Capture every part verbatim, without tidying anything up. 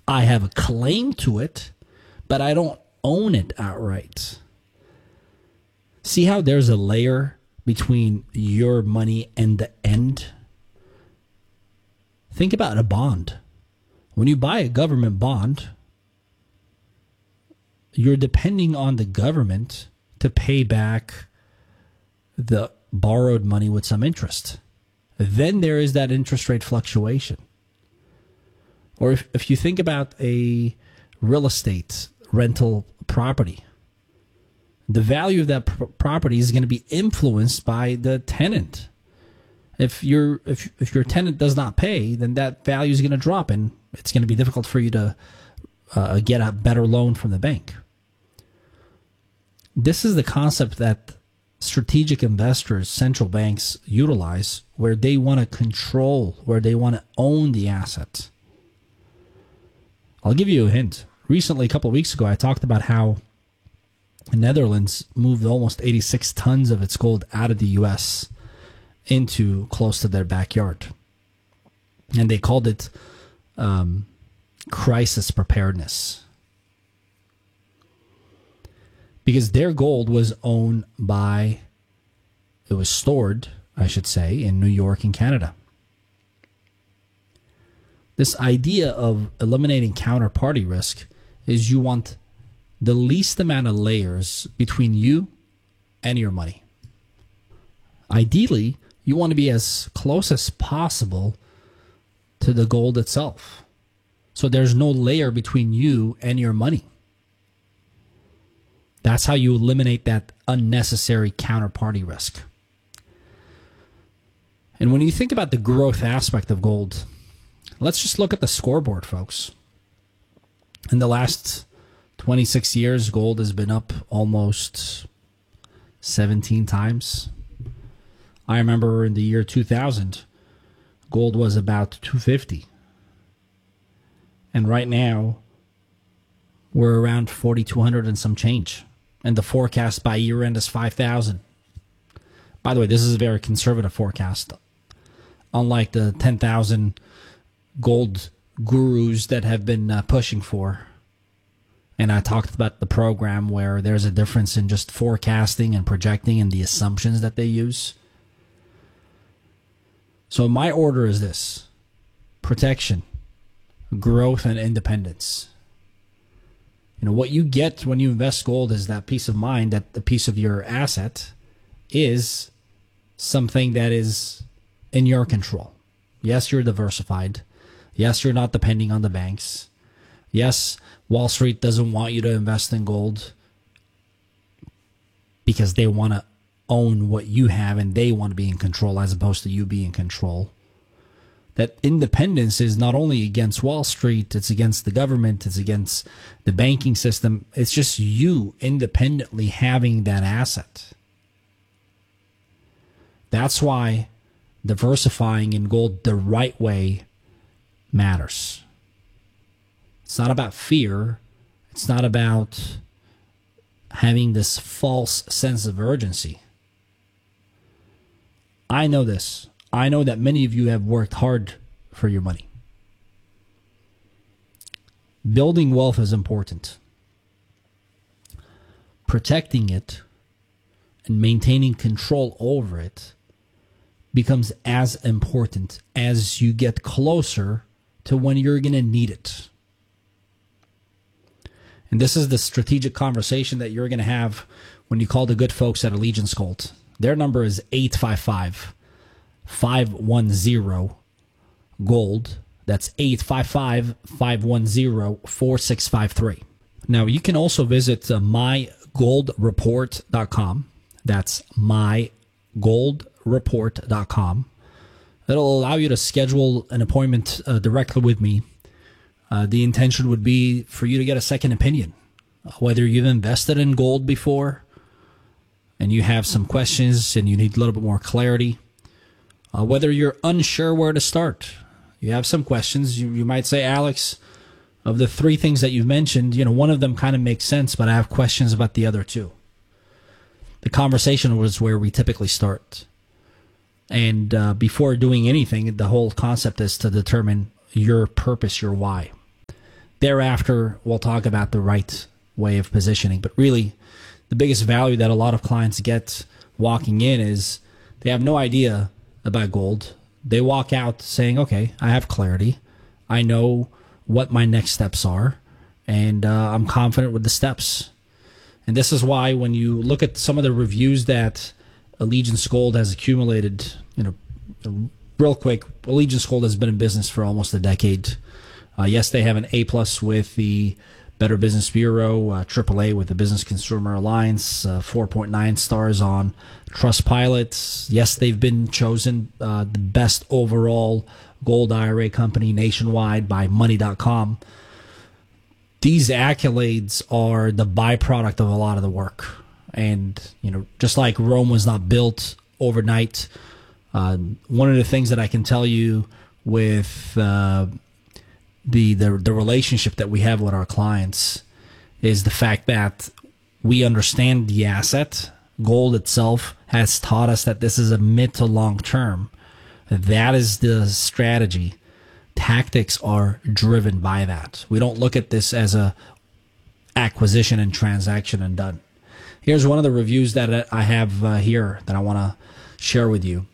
I have a claim to it, but I don't own it outright. See how there's a layer between your money and the end? Think about a bond. When you buy a government bond, you're depending on the government to pay back the borrowed money with some interest. Then there is that interest rate fluctuation. Or if, if you think about a real estate rental property, the value of that pr- property is going to be influenced by the tenant. If your if if your tenant does not pay, then that value is going to drop, and it's going to be difficult for you to uh, get a better loan from the bank. This is the concept that strategic investors, central banks utilize, where they want to control, where they want to own the asset. I'll give you a hint. Recently, a couple of weeks ago, I talked about how the Netherlands moved almost eighty-six tons of its gold out of the U S into close to their backyard. And they called it um, crisis preparedness. Because their gold was owned by, it was stored, I should say, in New York and Canada. This idea of eliminating counterparty risk is you want the least amount of layers between you and your money. Ideally, you want to be as close as possible to the gold itself. So there's no layer between you and your money. That's how you eliminate that unnecessary counterparty risk. And when you think about the growth aspect of gold, let's just look at the scoreboard, folks. In the last twenty-six years, gold has been up almost seventeen times. I remember in the year two thousand, gold was about two fifty. And right now, we're around forty-two hundred and some change. And the forecast by year end is five thousand. By the way, this is a very conservative forecast. Unlike the ten thousand gold gurus that have been uh, pushing for. And I talked about the program where there's a difference in just forecasting and projecting and the assumptions that they use. So my order is this: protection, growth, and independence. You know, what you get when you invest gold is that peace of mind that the piece of your asset is something that is in your control. Yes, you're diversified. Yes, you're not depending on the banks. Yes, Wall Street doesn't want you to invest in gold because they want to own what you have and they want to be in control as opposed to you being in control. That independence is not only against Wall Street, it's against the government, it's against the banking system. It's just you independently having that asset. That's why diversifying in gold the right way matters. It's not about fear. It's not about having this false sense of urgency. I know this. I know that many of you have worked hard for your money. Building wealth is important. Protecting it and maintaining control over it becomes as important as you get closer to when you're going to need it. And this is the strategic conversation that you're going to have when you call the good folks at Allegiance Gold. Their number is eight five five, five one zero, GOLD. That's eight five five, five one zero, four six five three. Now, you can also visit uh, my gold report dot com. That's my gold report dot com. It'll allow you to schedule an appointment uh, directly with me. Uh, the intention would be for you to get a second opinion. Whether you've invested in gold before and you have some questions and you need a little bit more clarity. Uh, whether you're unsure where to start. You have some questions. You, you might say, Alex, of the three things that you've mentioned, you know, one of them kind of makes sense, but I have questions about the other two. The conversation was where we typically start. And uh, before doing anything, the whole concept is to determine your purpose, your why. Thereafter, we'll talk about the right way of positioning. But really, the biggest value that a lot of clients get walking in is they have no idea about gold. They walk out saying, okay, I have clarity. I know what my next steps are, and uh, I'm confident with the steps. And this is why when you look at some of the reviews that Allegiance Gold has accumulated, you know, real quick, Allegiance Gold has been in business for almost a decade. Uh, yes, they have an A plus with the Better Business Bureau, uh, triple A with the Business Consumer Alliance, uh, four point nine stars on Trustpilot. Yes, they've been chosen uh, the best overall gold I R A company nationwide by money dot com. These accolades are the byproduct of a lot of the work. And, you know, just like Rome was not built overnight, uh, one of the things that I can tell you with uh, the, the the relationship that we have with our clients is the fact that we understand the asset. Gold itself has taught us that this is a mid to long term. That is the strategy. Tactics are driven by that. We don't look at this as a acquisition and transaction and done. Here's one of the reviews that I have uh, here that I want to share with you.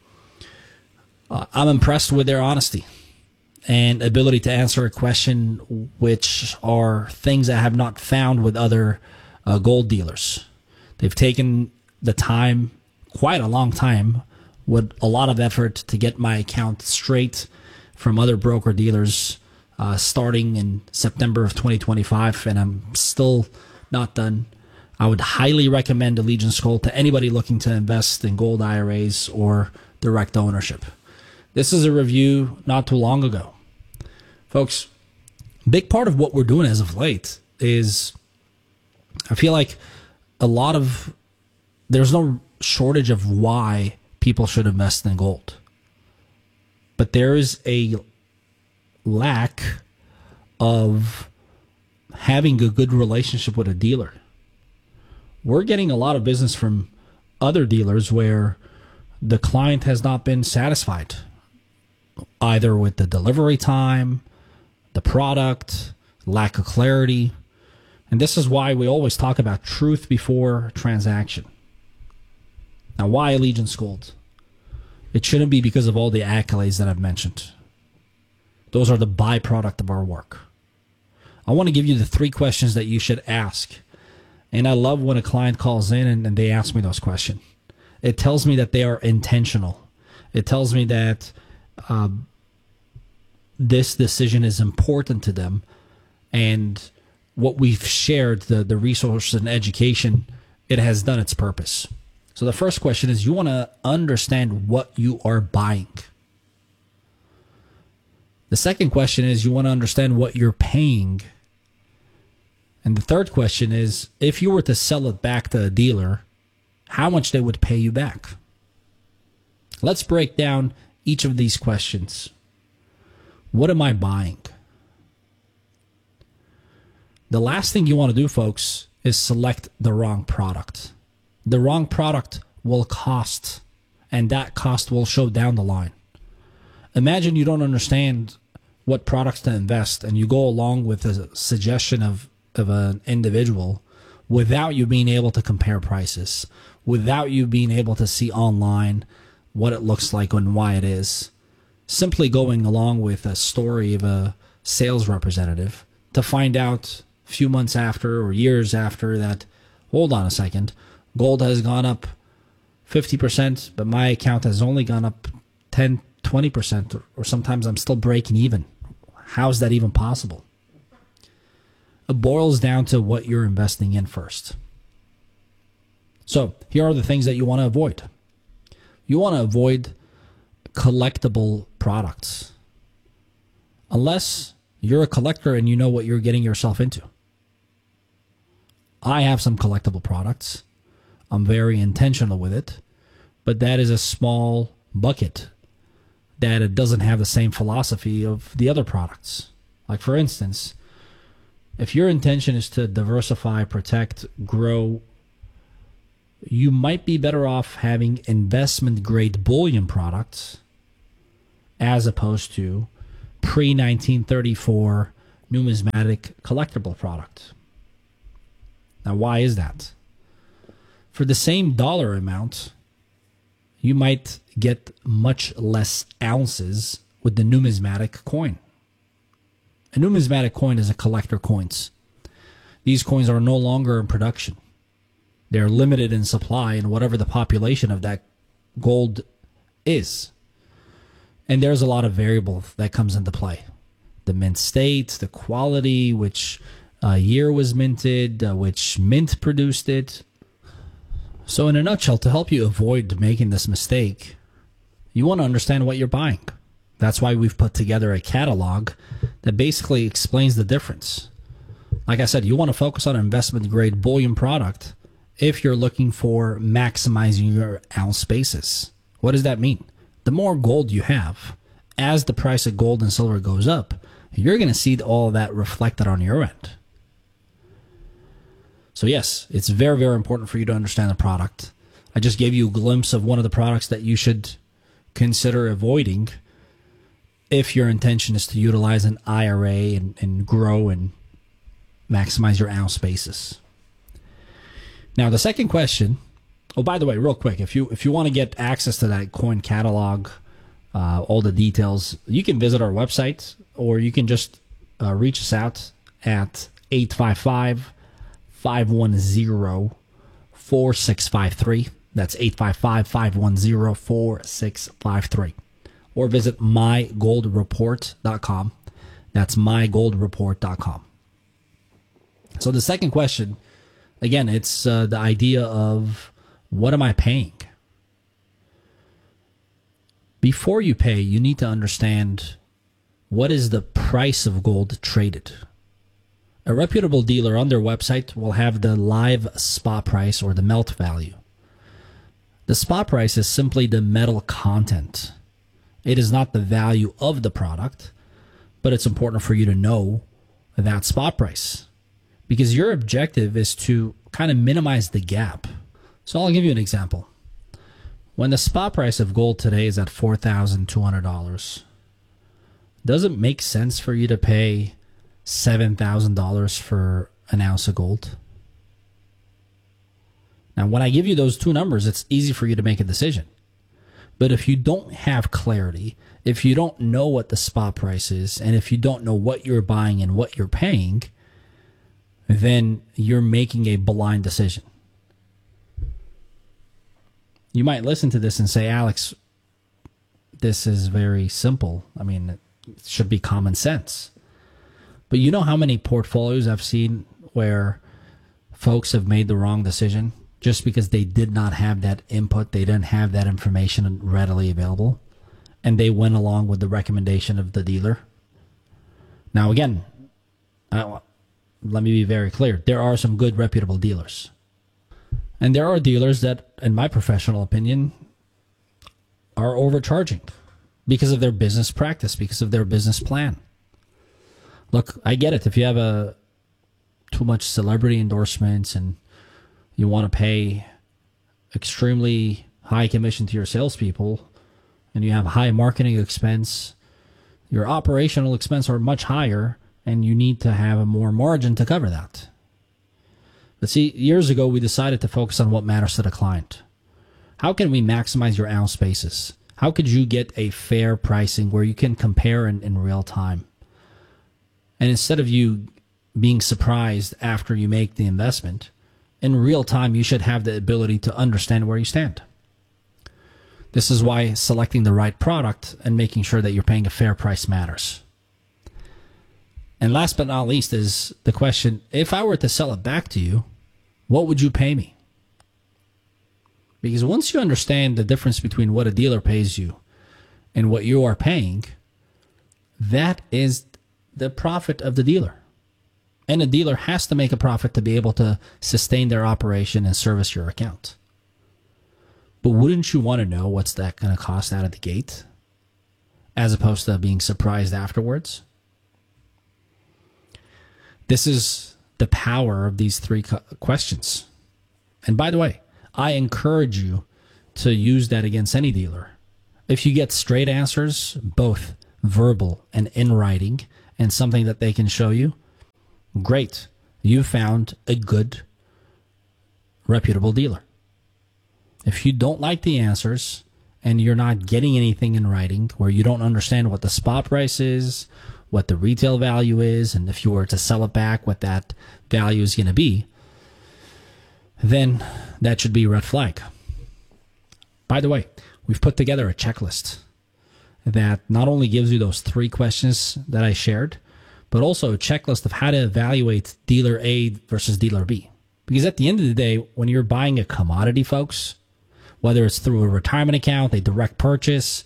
Uh, I'm impressed with their honesty and ability to answer a question, which are things I have not found with other uh, gold dealers. They've taken the time, quite a long time, with a lot of effort to get my account straight from other broker dealers uh, starting in September of twenty twenty-five, and I'm still not done. I would highly recommend Allegiance Gold to anybody looking to invest in gold I R As or direct ownership. This is a review not too long ago. Folks, big part of what we're doing as of late is I feel like a lot of, there's no shortage of why people should invest in gold. But there is a lack of having a good relationship with a dealer. We're getting a lot of business from other dealers where the client has not been satisfied, either with the delivery time, the product, lack of clarity. And this is why we always talk about truth before transaction. Now, why Allegiance Gold? It shouldn't be because of all the accolades that I've mentioned. Those are the byproduct of our work. I want to give you the three questions that you should ask. And I love when a client calls in and, and they ask me those questions. It tells me that they are intentional. It tells me that uh, this decision is important to them. And what we've shared, the, the resources and education, it has done its purpose. So the first question is, you want to understand what you are buying. The second question is, you want to understand what you're paying. And the third question is, if you were to sell it back to a dealer, how much they would pay you back. Let's break down each of these questions. What am I buying? The last thing you want to do, folks, is select the wrong product. The wrong product will cost, and that cost will show down the line. Imagine you don't understand what products to invest, and you go along with a suggestion of, of an individual without you being able to compare prices, without you being able to see online what it looks like and why it is. Simply going along with a story of a sales representative to find out a few months after or years after that, hold on a second, gold has gone up fifty percent, but my account has only gone up ten, twenty percent, or sometimes I'm still breaking even. How's that even possible? It boils down to what you're investing in first. So here are the things that you want to avoid. You want to avoid collectible products. Unless you're a collector and you know what you're getting yourself into. I have some collectible products. I'm very intentional with it, but that is a small bucket that it doesn't have the same philosophy of the other products. Like, for instance, if your intention is to diversify, protect, grow, you might be better off having investment-grade bullion products as opposed to pre nineteen thirty-four numismatic collectible product. Now, why is that? For the same dollar amount, you might get much less ounces with the numismatic coin. A numismatic coin is a collector coins. These coins are no longer in production. They're limited in supply and whatever the population of that gold is. And there's a lot of variable that comes into play. The mint state, the quality, which uh, year was minted, uh, which mint produced it. So in a nutshell, to help you avoid making this mistake, you want to understand what you're buying. That's why we've put together a catalog that basically explains the difference. Like I said, you want to focus on an investment-grade bullion product if you're looking for maximizing your ounce basis. What does that mean? The more gold you have, as the price of gold and silver goes up, you're going to see all of that reflected on your end. So yes, it's very, very important for you to understand the product. I just gave you a glimpse of one of the products that you should consider avoiding if your intention is to utilize an I R A and, and grow and maximize your ounce basis. Now, the second question, oh, by the way, real quick, if you if you want to get access to that coin catalog, uh, all the details, you can visit our website or you can just uh, reach us out at eight five five, five one zero, four six five three. That's eight five five, five one zero, four six five three. Or visit my gold report dot com. That's my gold report dot com. So the second question, again, it's uh, the idea of what am I paying? Before you pay, you need to understand what is the price of gold traded. A reputable dealer on their website will have the live spot price or the melt value. The spot price is simply the metal content. It is not the value of the product, but it's important for you to know that spot price because your objective is to kind of minimize the gap. So I'll give you an example. When the spot price of gold today is at four thousand two hundred dollars, does it make sense for you to pay seven thousand dollars for an ounce of gold? Now, when I give you those two numbers, it's easy for you to make a decision. But if you don't have clarity, if you don't know what the spot price is, and if you don't know what you're buying and what you're paying, then you're making a blind decision. You might listen to this and say, Alex, this is very simple. I mean, it should be common sense. But you know how many portfolios I've seen where folks have made the wrong decision just because they did not have that input, they didn't have that information readily available, and they went along with the recommendation of the dealer? Now, again, I, let me be very clear. There are some good, reputable dealers. And there are dealers that, in my professional opinion, are overcharging because of their business practice, because of their business plan. Look, I get it. If you have a too much celebrity endorsements and you want to pay extremely high commission to your salespeople and you have high marketing expense, your operational expense are much higher and you need to have a more margin to cover that. But see, years ago, we decided to focus on what matters to the client. How can we maximize your ounce basis? How could you get a fair pricing where you can compare in, in real time? And instead of you being surprised after you make the investment, in real time, you should have the ability to understand where you stand. This is why selecting the right product and making sure that you're paying a fair price matters. And last but not least is the question, if I were to sell it back to you, what would you pay me? Because once you understand the difference between what a dealer pays you and what you are paying, that is the profit of the dealer. And a dealer has to make a profit to be able to sustain their operation and service your account. But wouldn't you want to know what's that going to cost out of the gate, as opposed to being surprised afterwards? This is the power of these three questions. And by the way, I encourage you to use that against any dealer. If you get straight answers, both verbal and in writing, and something that they can show you, great. You found a good, reputable dealer. If you don't like the answers and you're not getting anything in writing, where you don't understand what the spot price is, what the retail value is, and if you were to sell it back, what that value is going to be, then that should be a red flag. By the way, we've put together a checklist that not only gives you those three questions that I shared, but also a checklist of how to evaluate dealer A versus dealer B. Because at the end of the day, when you're buying a commodity, folks, whether it's through a retirement account, a direct purchase,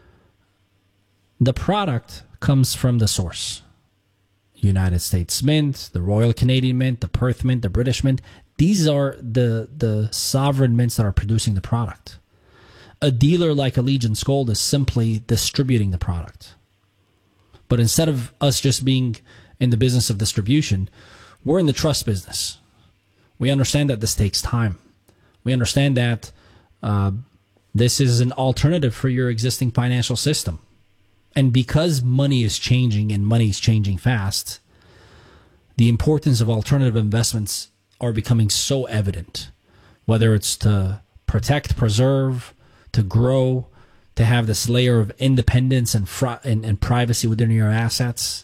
the product comes from the source. United States Mint, the Royal Canadian Mint, the Perth Mint, the British Mint. These are the, the sovereign mints that are producing the product. A dealer like Allegiance Gold is simply distributing the product. But instead of us just being in the business of distribution, we're in the trust business. We understand that this takes time. We understand that uh, this is an alternative for your existing financial system. And because money is changing and money is changing fast, the importance of alternative investments are becoming so evident, whether it's to protect, preserve, to grow, to have this layer of independence and, fr- and, and privacy within your assets.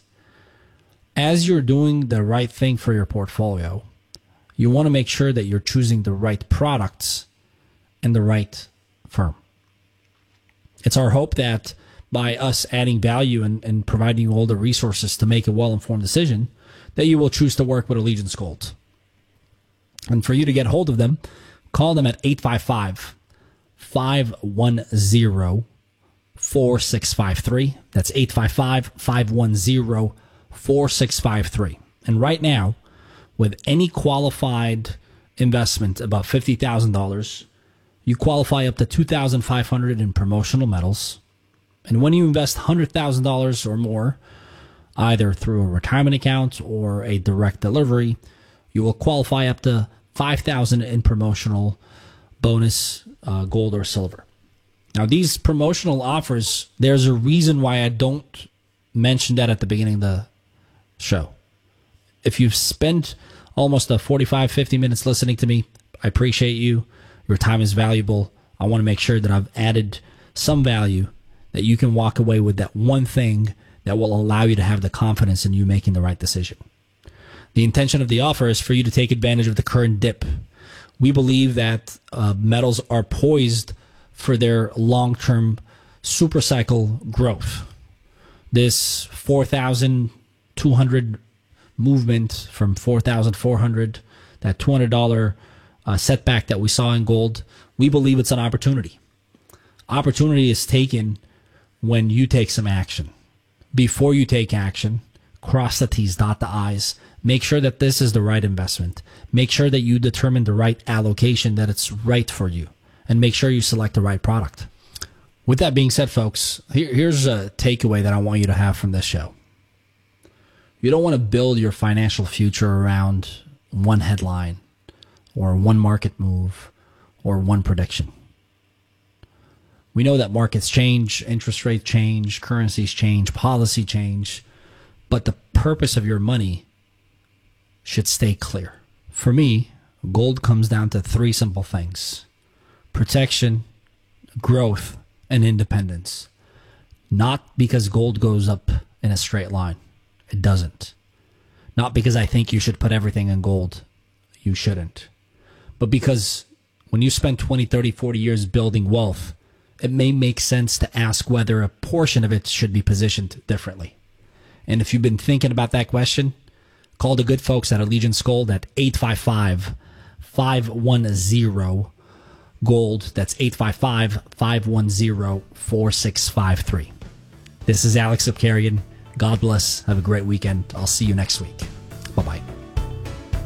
As you're doing the right thing for your portfolio, you want to make sure that you're choosing the right products and the right firm. It's our hope that by us adding value and, and providing you all the resources to make a well-informed decision, that you will choose to work with Allegiance Gold. And for you to get hold of them, call them at eight five five, five one zero, four six five three. That's eight five five, five one zero, four six five three. And right now, with any qualified investment above fifty thousand dollars, you qualify up to two thousand five hundred dollars in promotional metals. And when you invest one hundred thousand dollars or more, either through a retirement account or a direct delivery, you will qualify up to five thousand dollars in promotional bonus, uh, gold or silver. Now, these promotional offers, there's a reason why I don't mention that at the beginning of the show. If you've spent almost a forty-five, fifty minutes listening to me, I appreciate you. Your time is valuable. I want to make sure that I've added some value, that you can walk away with that one thing that will allow you to have the confidence in you making the right decision. The intention of the offer is for you to take advantage of the current dip. We believe that uh, metals are poised for their long-term supercycle growth. This four thousand two hundred movement from four thousand four hundred, that two hundred dollars uh, setback that we saw in gold, we believe it's an opportunity. Opportunity is taken when you take some action. Before you take action, cross the T's, dot the I's. Make sure that this is the right investment. Make sure that you determine the right allocation, that it's right for you. And make sure you select the right product. With that being said, folks, here, here's a takeaway that I want you to have from this show. You don't want to build your financial future around one headline or one market move or one prediction. We know that markets change, interest rates change, currencies change, policy change, but the purpose of your money should stay clear. For me, gold comes down to three simple things: protection, growth, and independence. Not because gold goes up in a straight line. It doesn't. Not because I think you should put everything in gold. You shouldn't. But because when you spend twenty, thirty, forty years building wealth, it may make sense to ask whether a portion of it should be positioned differently. And if you've been thinking about that question, call the good folks at Allegiance Gold at eight five five, five one zero, gold. That's eight five five, five one zero, four six five three. This is Alex Zakarian. God bless. Have a great weekend. I'll see you next week.